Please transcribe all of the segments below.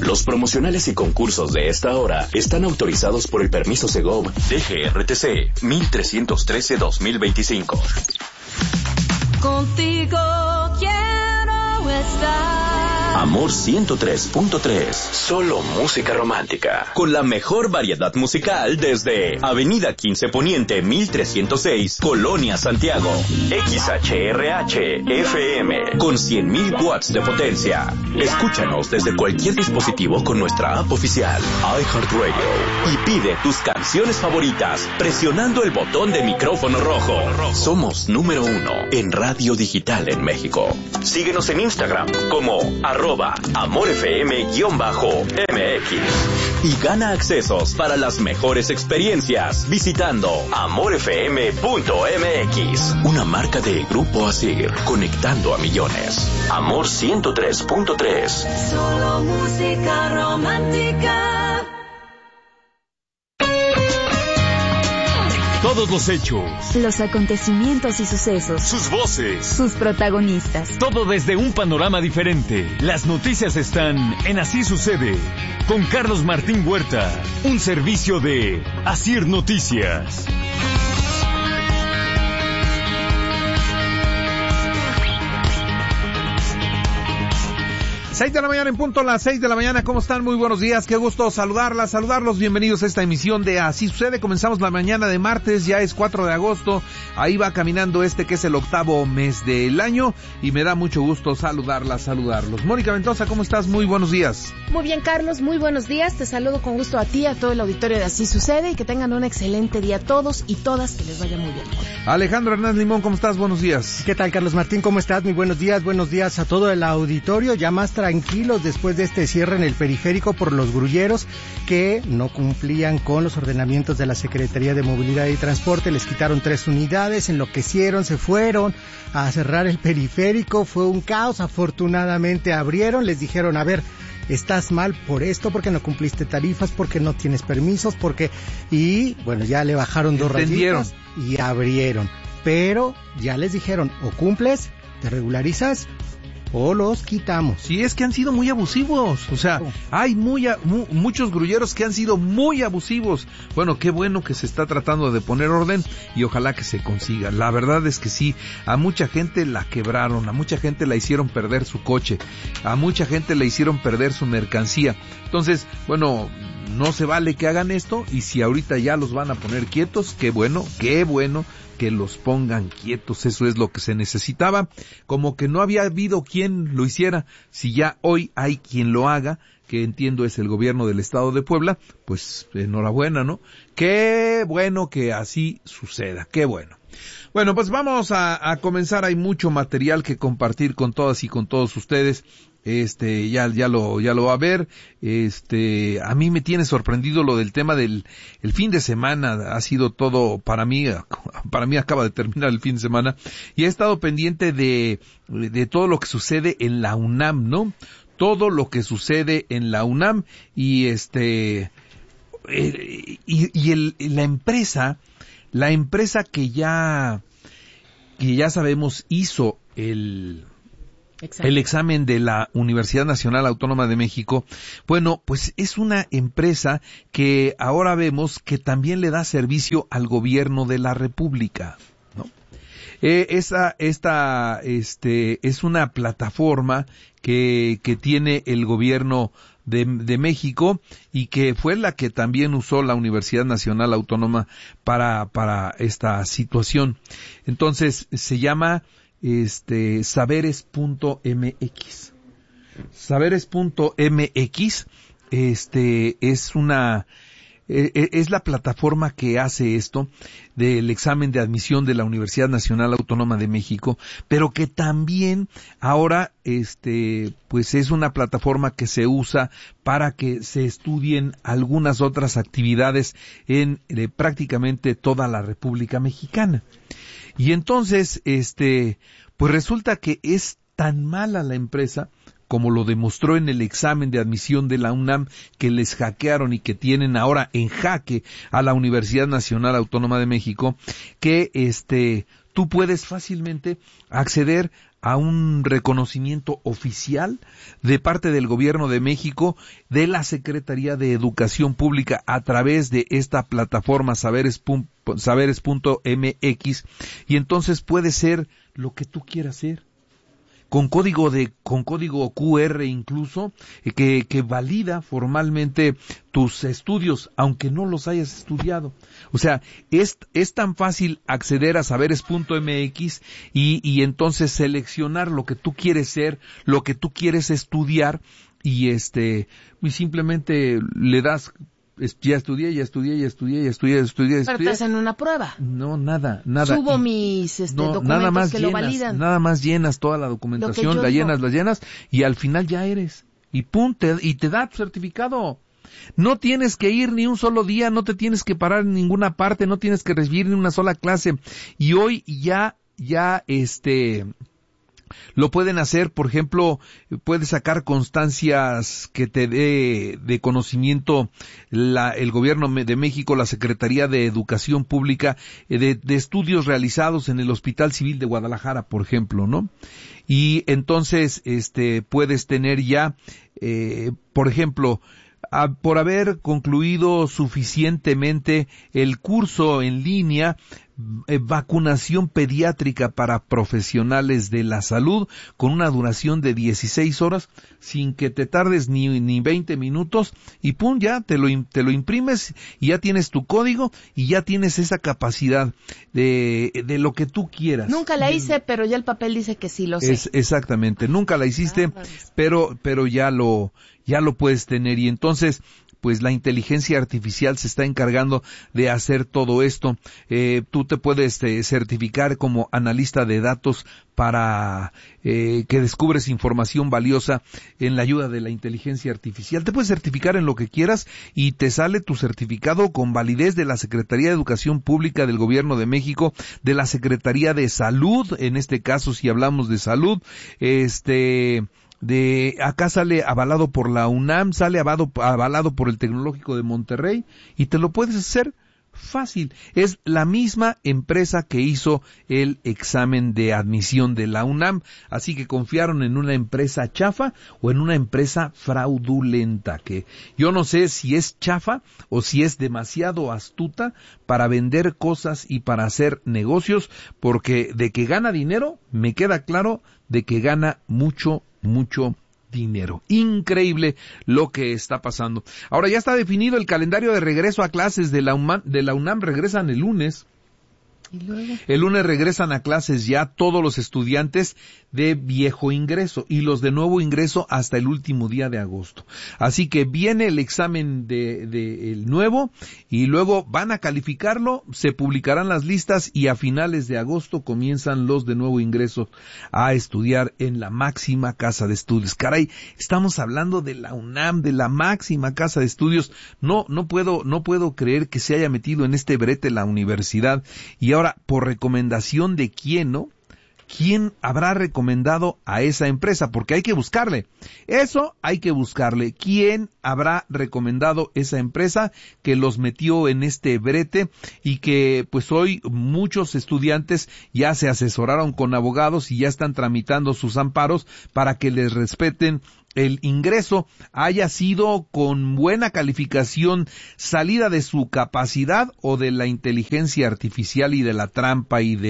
Los promocionales y concursos de esta hora están autorizados por el permiso Segov DGRTC 1313-2025. Contigo quiero estar. Amor 103.3. Solo música romántica. Con la mejor variedad musical desde Avenida 15 Poniente 1306, Colonia Santiago. XHRH FM con 100.000 watts de potencia. Escúchanos desde cualquier dispositivo con nuestra app oficial iHeartRadio y pide tus canciones favoritas presionando el botón de micrófono rojo. Somos número 1 en radio digital en México. Síguenos en Instagram como @AmorFM_MX y gana accesos para las mejores experiencias visitando AmorFM.mx, una marca de Grupo Asir, conectando a millones. Amor 103.3. Solo música romántica. Todos los hechos, los acontecimientos y sucesos, sus voces, sus protagonistas. Todo desde un panorama diferente. Las noticias están en Así Sucede, con Carlos Martín Huerta. Un servicio de Asir Noticias. 6 de la mañana en punto, las 6 de la mañana. ¿Cómo están? Muy buenos días. Qué gusto saludarlos. Bienvenidos a esta emisión de Así Sucede. Comenzamos la mañana de martes, ya es 4 de agosto. Ahí va caminando que es el octavo mes del año. Y me da mucho gusto saludarlos. Mónica Ventosa, ¿cómo estás? Muy buenos días. Muy bien, Carlos. Muy buenos días. Te saludo con gusto a ti, a todo el auditorio de Así Sucede. Y que tengan un excelente día todos y todas. Que les vaya muy bien. Alejandro Hernández Limón, ¿cómo estás? Buenos días. ¿Qué tal, Carlos Martín? ¿Cómo estás? Muy buenos días. Buenos días a todo el auditorio. Ya más tranquilos después de este cierre en el periférico por los grulleros que no cumplían con los ordenamientos de la Secretaría de Movilidad y Transporte. Les quitaron 3 unidades, enloquecieron, se fueron a cerrar el periférico. Fue un caos. Afortunadamente abrieron, les dijeron, a ver, estás mal por esto, porque no cumpliste tarifas, porque no tienes permisos, y bueno, ya le bajaron 2 rayitas y abrieron. Pero ya les dijeron, o cumples, te regularizas, o los quitamos. Sí, es que han sido muy abusivos. O sea, hay muchos grulleros que han sido muy abusivos. Bueno, qué bueno que se está tratando de poner orden y ojalá que se consiga. La verdad es que sí, a mucha gente la quebraron, a mucha gente la hicieron perder su coche, a mucha gente le hicieron perder su mercancía. Entonces, bueno, no se vale que hagan esto, y si ahorita ya los van a poner quietos, qué bueno que los pongan quietos. Eso es lo que se necesitaba. Como que no había habido quien lo hiciera, si ya hoy hay quien lo haga, que entiendo es el gobierno del estado de Puebla, pues enhorabuena, ¿no? Qué bueno que así suceda, qué bueno. Bueno, pues vamos a comenzar. Hay mucho material que compartir con todas y con todos ustedes. Ya lo va a ver. A mí me tiene sorprendido lo del tema del el fin de semana. Ha sido todo para mí acaba de terminar el fin de semana y he estado pendiente de todo lo que sucede en la UNAM, ¿no? Todo lo que sucede en la UNAM y la empresa que ya sabemos hizo el examen de la Universidad Nacional Autónoma de México. Bueno, pues es una empresa que ahora vemos que también le da servicio al gobierno de la República, ¿no? Esta es una plataforma que tiene el gobierno de México y que fue la que también usó la Universidad Nacional Autónoma para esta situación. Entonces se llama saberes.mx. Saberes.mx es la plataforma que hace esto del examen de admisión de la Universidad Nacional Autónoma de México, pero que también ahora pues es una plataforma que se usa para que se estudien algunas otras actividades en prácticamente toda la República Mexicana. Y entonces pues resulta que es tan mala la empresa, como lo demostró en el examen de admisión de la UNAM, que les hackearon y que tienen ahora en jaque a la Universidad Nacional Autónoma de México, que tú puedes fácilmente acceder a un reconocimiento oficial de parte del Gobierno de México, de la Secretaría de Educación Pública, a través de esta plataforma saberes.mx, y entonces puede ser lo que tú quieras ser, con código QR incluso, que valida formalmente tus estudios, aunque no los hayas estudiado. O sea, es tan fácil acceder a saberes.mx y entonces seleccionar lo que tú quieres ser, lo que tú quieres estudiar, y simplemente le das, ya estudié. Pero estás en una prueba. No, nada. Subo mis documentos nada más que llenas, lo validan. Nada más llenas toda la documentación, la llenas, y al final ya eres. Y pum, y te da tu certificado. No tienes que ir ni un solo día, no te tienes que parar en ninguna parte, no tienes que recibir ni una sola clase. Y hoy ya lo pueden hacer. Por ejemplo, puedes sacar constancias que te dé de conocimiento el Gobierno de México, la Secretaría de Educación Pública, de estudios realizados en el Hospital Civil de Guadalajara, por ejemplo, ¿no? Y entonces, puedes tener ya, por ejemplo, por haber concluido suficientemente el curso en línea, vacunación pediátrica para profesionales de la salud, con una duración de 16 horas, sin que te tardes ni 20 minutos, y pum, ya te lo imprimes, y ya tienes tu código, y ya tienes esa capacidad de lo que tú quieras. Nunca la hice, pero ya el papel dice que sí lo sé. Exactamente, nunca la hiciste, pero ya lo puedes tener. Y entonces, pues la inteligencia artificial se está encargando de hacer todo esto. Tú te puedes certificar como analista de datos para que descubres información valiosa en la ayuda de la inteligencia artificial. Te puedes certificar en lo que quieras y te sale tu certificado con validez de la Secretaría de Educación Pública del Gobierno de México, de la Secretaría de Salud, en este caso si hablamos de salud, acá sale avalado por la UNAM, sale avalado por el Tecnológico de Monterrey, y te lo puedes hacer fácil. Es la misma empresa que hizo el examen de admisión de la UNAM, así que confiaron en una empresa chafa o en una empresa fraudulenta, que yo no sé si es chafa o si es demasiado astuta para vender cosas y para hacer negocios, porque de que gana dinero, me queda claro de que gana mucho dinero. Increíble lo que está pasando. Ahora ya está definido el calendario de regreso a clases de la UNAM. Regresan el lunes. ¿Y luego? El lunes regresan a clases ya todos los estudiantes de viejo ingreso y los de nuevo ingreso hasta el último día de agosto. Así que viene el examen de el nuevo y luego van a calificarlo, se publicarán las listas y a finales de agosto comienzan los de nuevo ingreso a estudiar en la máxima casa de estudios. Caray, estamos hablando de la UNAM, de la máxima casa de estudios. No puedo creer que se haya metido en este brete la universidad. Y ahora, ¿por recomendación de quién, no? ¿Quién habrá recomendado a esa empresa? Porque hay que buscarle. Eso hay que buscarle. ¿Quién habrá recomendado esa empresa que los metió en este brete y que pues hoy muchos estudiantes ya se asesoraron con abogados y ya están tramitando sus amparos para que les respeten el ingreso, haya sido con buena calificación, salida de su capacidad o de la inteligencia artificial y de la trampa y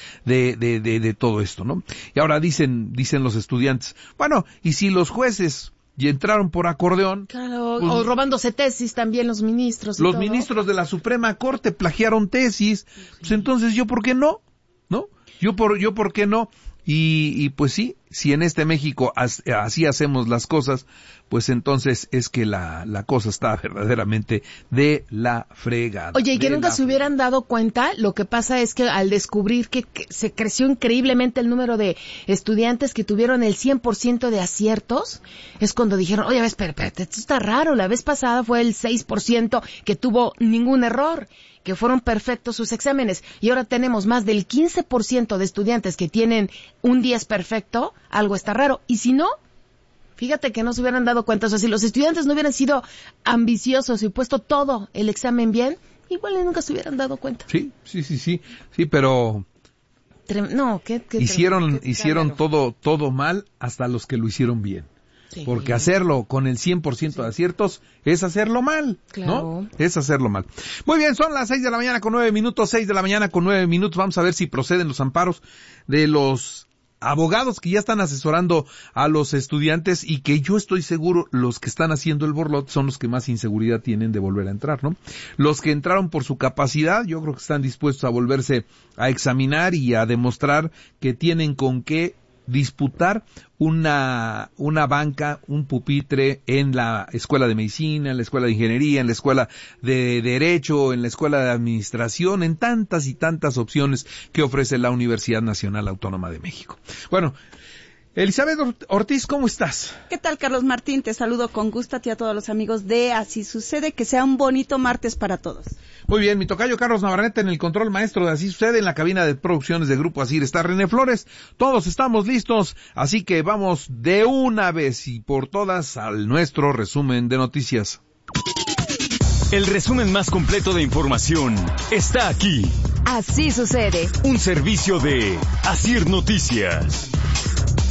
de todo esto, ¿no? Y ahora dicen los estudiantes, bueno, y si los jueces y entraron por acordeón, claro, pues, o robándose tesis también los ministros. Los ministros de la Suprema Corte plagiaron tesis, pues entonces yo por qué no, ¿no? Yo por qué no. Y pues sí, si en este México así hacemos las cosas, pues entonces es que la cosa está verdaderamente de la fregada. Oye, y que nunca se hubieran dado cuenta, lo que pasa es que al descubrir que se creció increíblemente el número de estudiantes que tuvieron el 100% de aciertos, es cuando dijeron, oye, espérate, esto está raro, la vez pasada fue el 6% que tuvo ningún error, que fueron perfectos sus exámenes, y ahora tenemos más del 15% de estudiantes que tienen un 10 perfecto, algo está raro. Y si no, fíjate que no se hubieran dado cuenta. O sea, si los estudiantes no hubieran sido ambiciosos y puesto todo el examen bien, igual nunca se hubieran dado cuenta. Sí, pero Hicieron todo mal hasta los que lo hicieron bien. Sí. Porque hacerlo con el 100% de aciertos es hacerlo mal, claro. ¿no? Es hacerlo mal. Muy bien, son las 6 de la mañana con 9 minutos, 6 de la mañana con 9 minutos. Vamos a ver si proceden los amparos de los abogados que ya están asesorando a los estudiantes y que yo estoy seguro los que están haciendo el borlote son los que más inseguridad tienen de volver a entrar, ¿no? Los que entraron por su capacidad, yo creo que están dispuestos a volverse a examinar y a demostrar que tienen con qué disputar una banca, un pupitre en la escuela de medicina, en la escuela de ingeniería, en la escuela de derecho, en la escuela de administración, en tantas y tantas opciones que ofrece la Universidad Nacional Autónoma de México. Bueno, Elizabeth Ortiz, ¿cómo estás? ¿Qué tal, Carlos Martín? Te saludo con gusto a ti y a todos los amigos de Así Sucede. Que sea un bonito martes para todos. Muy bien, mi tocayo Carlos Navarrete en el control maestro de Así Sucede, en la cabina de producciones de Grupo Asir está René Flores. Todos estamos listos, así que vamos de una vez y por todas al nuestro resumen de noticias. El resumen más completo de información está aquí. Así Sucede. Un servicio de Asir Noticias.